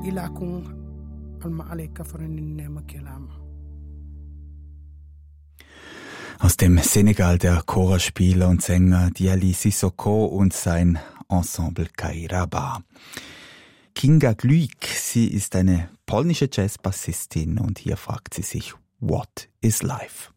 ilakung almaaleka faraninema kelama. Aus dem Senegal der Chorspieler und Sänger Diali Sissoko und sein Ensemble Kairaba. Kinga Gluik, sie ist eine polnische Jazzbassistin und hier fragt sie sich, What is life?